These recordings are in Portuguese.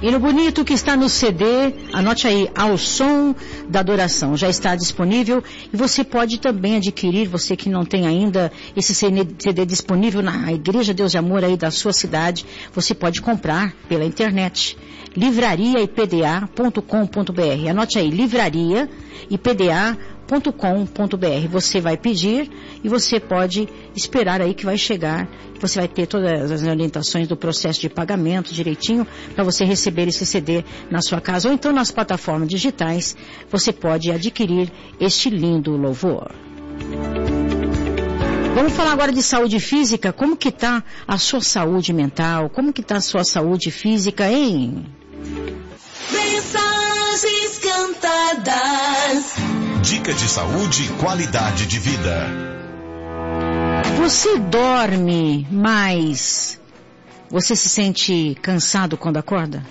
E no bonito que está no CD, anote aí, Ao Som da Adoração, já está disponível e você pode também adquirir, você que não tem ainda esse CD disponível na Igreja Deus de Amor aí da sua cidade, você pode comprar pela internet, livrariaipda.com.br, anote aí, livrariaipda.com.br, você vai pedir e você pode esperar aí que vai chegar, você vai ter todas as orientações do processo de pagamento direitinho para você receber esse CD na sua casa ou então nas plataformas digitais, você pode adquirir este lindo louvor. Vamos falar agora de saúde física, como que está a sua saúde mental, como que está a sua saúde física, hein? Mensagens cantadas. Dica de saúde e qualidade de vida. Você dorme mais? Você se sente cansado quando acorda?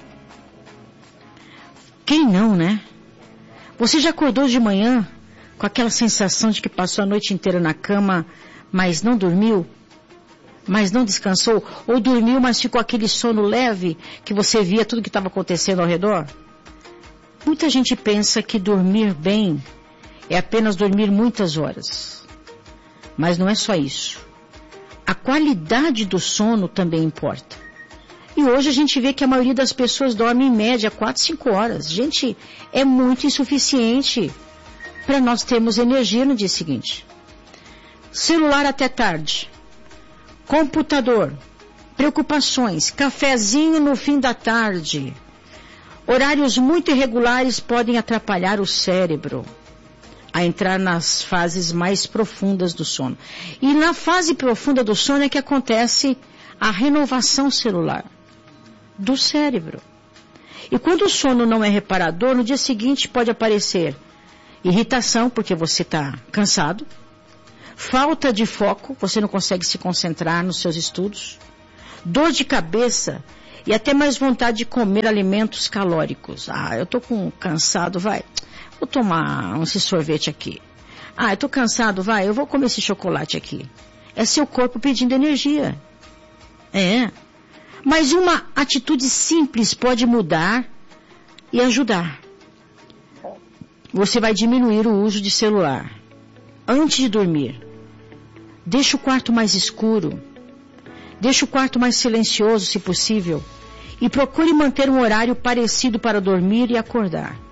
Quem não, né? Você já acordou de manhã com aquela sensação de que passou a noite inteira na cama, mas não dormiu? Mas não descansou? Ou dormiu, mas ficou aquele sono leve que você via tudo que estava acontecendo ao redor? Muita gente pensa que dormir bem é apenas dormir muitas horas. Mas não é só isso. A qualidade do sono também importa. E hoje a gente vê que a maioria das pessoas dorme em média 4, 5 horas. Gente, é muito insuficiente para nós termos energia no dia seguinte. Celular até tarde. Computador. Preocupações. Cafezinho no fim da tarde. Horários muito irregulares podem atrapalhar o cérebro a entrar nas fases mais profundas do sono. E na fase profunda do sono é que acontece a renovação celular do cérebro. E quando o sono não é reparador, no dia seguinte pode aparecer irritação, porque você está cansado, falta de foco, você não consegue se concentrar nos seus estudos, dor de cabeça e até mais vontade de comer alimentos calóricos. Eu estou cansado, vou tomar esse sorvete aqui. Eu estou cansado, eu vou comer esse chocolate aqui. É seu corpo pedindo energia. Mas uma atitude simples pode mudar e ajudar. Você vai diminuir o uso de celular. Antes de dormir, deixa o quarto mais escuro. Deixa o quarto mais silencioso, se possível. E procure manter um horário parecido para dormir e acordar.